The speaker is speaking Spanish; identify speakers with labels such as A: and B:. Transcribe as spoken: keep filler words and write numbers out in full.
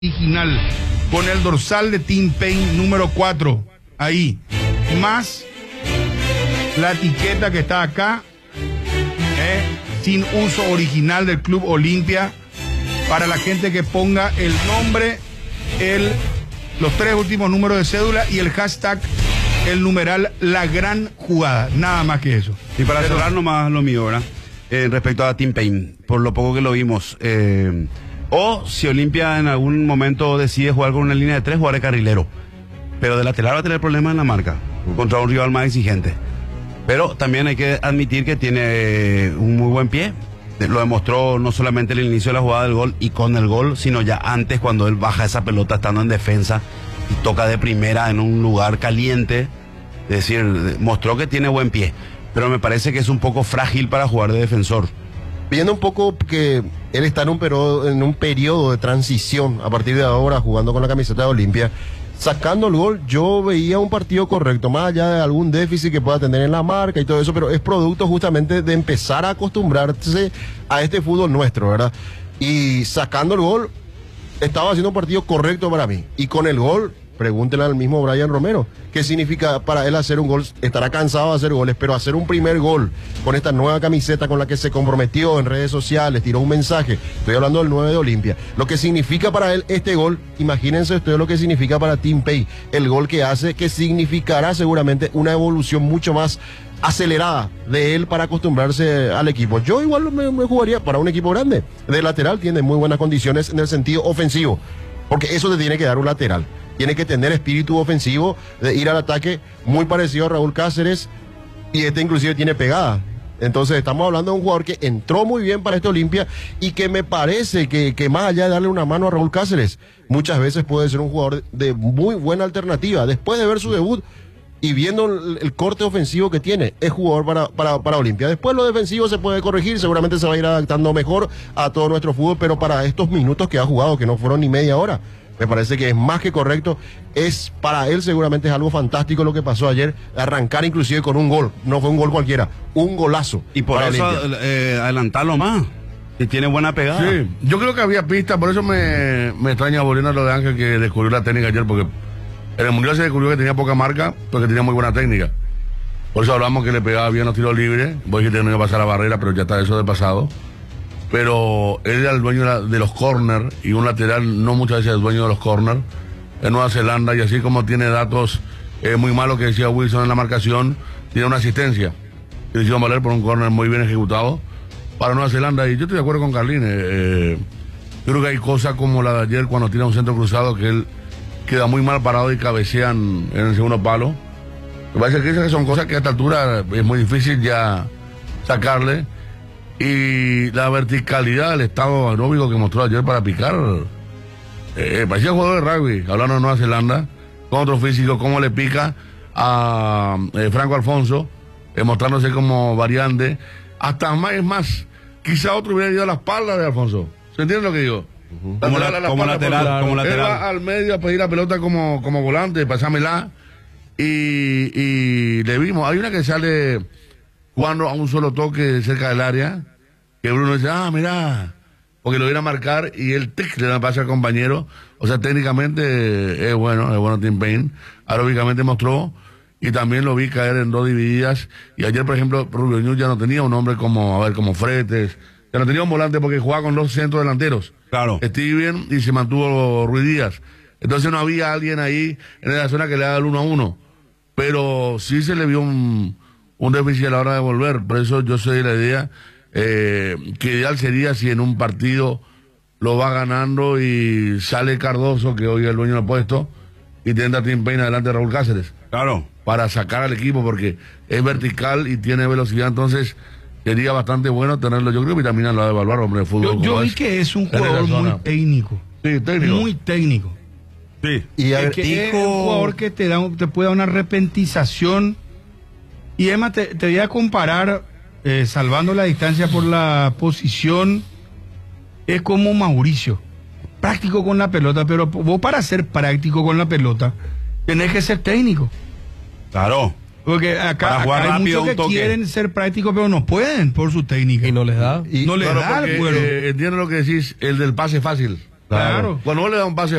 A: original, con el dorsal de Team Paint número cuatro, ahí, más la etiqueta que está acá, eh, sin uso original del Club Olimpia, para la gente que ponga el nombre, el, los tres últimos números de cédula y el hashtag, el numeral La Gran Jugada, nada más que eso.
B: Y para Pero, cerrar nomás lo mío, ¿verdad? Eh, respecto a Team Paint, por lo poco que lo vimos, eh, o si Olimpia en algún momento decide jugar con una línea de tres, jugar de carrilero. Pero de lateral va a tener problemas en la marca, contra un rival más exigente. Pero también hay que admitir que tiene un muy buen pie. Lo demostró no solamente en el inicio de la jugada del gol y con el gol, sino ya antes, cuando él baja esa pelota estando en defensa y toca de primera en un lugar caliente. Es decir, mostró que tiene buen pie, pero me parece que es un poco frágil para jugar de defensor.
C: Viendo un poco que él está en un periodo, en un periodo de transición a partir de ahora, jugando con la camiseta de Olimpia, sacando el gol, yo veía un partido correcto, más allá de algún déficit que pueda tener en la marca y todo eso, pero es producto justamente de empezar a acostumbrarse a este fútbol nuestro, ¿verdad? Y sacando el gol, estaba haciendo un partido correcto para mí. Y con el gol, pregúntele al mismo Brian Romero, ¿qué significa para él hacer un gol? Estará cansado de hacer goles, pero hacer un primer gol con esta nueva camiseta con la que se comprometió en redes sociales, tiró un mensaje, estoy hablando del nueve de Olimpia, lo que significa para él este gol, imagínense ustedes lo que significa para Team Paint, el gol que hace, que significará seguramente una evolución mucho más acelerada de él para acostumbrarse al equipo. Yo igual me, me jugaría para un equipo grande, de lateral tiene muy buenas condiciones en el sentido ofensivo, porque eso te tiene que dar un lateral. Tiene que tener espíritu ofensivo de ir al ataque, muy parecido a Raúl Cáceres, y este inclusive tiene pegada. Entonces estamos hablando de un jugador que entró muy bien para este Olimpia y que me parece que, que más allá de darle una mano a Raúl Cáceres, muchas veces puede ser un jugador de muy buena alternativa. Después de ver su debut y viendo el, el corte ofensivo que tiene, es jugador para, para, para Olimpia. Después lo defensivo se puede corregir, seguramente se va a ir adaptando mejor a todo nuestro fútbol, pero para estos minutos que ha jugado, que no fueron ni media hora, me parece que es más que correcto. Es para él seguramente es algo fantástico lo que pasó ayer, arrancar inclusive con un gol, no fue un gol cualquiera, un golazo.
B: Y por eso eh, adelantarlo más, si tiene buena pegada.
A: Sí, yo creo que había pista, por eso me, me extraña volviendo a lo de Ángel, que descubrió la técnica ayer, porque en el Mundial se descubrió que tenía poca marca, porque tenía muy buena técnica. Por eso hablamos que le pegaba bien los tiros libres, voy a decir que no iba a pasar la barrera, pero ya está eso de pasado. Pero él era el dueño de los corners y un lateral no muchas veces es el dueño de los corners en Nueva Zelanda, y así como tiene datos eh, muy malos que decía Wilson en la marcación, tiene una asistencia que le hicieron valer por un corner muy bien ejecutado para Nueva Zelanda. Y yo estoy de acuerdo con Carline, eh, yo creo que hay cosas como la de ayer cuando tira un centro cruzado que él queda muy mal parado y cabecean en el segundo palo. Me parece que esas son cosas que a esta altura es muy difícil ya sacarle. Y la verticalidad del estado aeróbico que mostró ayer para picar, eh, parecía jugador de rugby, hablando de Nueva Zelanda, con otro físico, cómo le pica a eh, Franco Alfonso, eh, mostrándose como variante, hasta más, es más, quizá otro hubiera ido a la espalda de Alfonso, ¿se entiende lo que digo?
B: Uh-huh. Como, la, la como lateral, claro, como lateral.
A: Él va al medio a pedir la pelota como, como volante, pasámela, y, y le vimos, hay una que sale jugando a un solo toque cerca del área, que Bruno dice, ah, mira, porque lo viene a marcar y él tic, le da pase al compañero. O sea, técnicamente es bueno, es bueno Team Paint. Aeróbicamente mostró, y también lo vi caer en dos divididas. Y ayer, por ejemplo, Rubio Ñu ya no tenía un hombre como, a ver, como Fretes, ya no tenía un volante porque jugaba con dos centros delanteros.
B: Claro.
A: Steven y se mantuvo Ruiz Díaz. Entonces no había alguien ahí en la zona que le haga el uno a uno. Pero sí se le vio un, un déficit a la hora de volver. Por eso yo soy de la idea Eh, que ideal sería si en un partido lo va ganando y sale Cardoso, que hoy es el dueño del puesto, y tiene a Team Paint adelante de Raúl Cáceres.
B: Claro.
A: Para sacar al equipo, porque es vertical y tiene velocidad, entonces sería bastante bueno tenerlo. Yo creo que también lo va a evaluar, hombre, de fútbol.
C: Yo,
A: yo
C: vi
A: es,
C: que es un jugador muy técnico.
A: Sí, técnico.
C: Muy técnico.
B: Sí.
C: Y es, que es un jugador que te, da, te puede dar una repentización. Y Emma, te, te voy a comparar. Eh, salvando la distancia por la posición, es como Mauricio, práctico con la pelota, pero vos para ser práctico con la pelota tenés que ser técnico.
B: Claro.
C: Porque acá, acá hay muchos que toque. quieren ser prácticos, pero no pueden por su técnica.
D: Y no les da.
C: Y no les
A: claro,
C: da el
A: porque,
C: vuelo.
A: Eh, entiendo lo que decís, el del pase fácil.
D: Claro.
A: Cuando vos le das un pase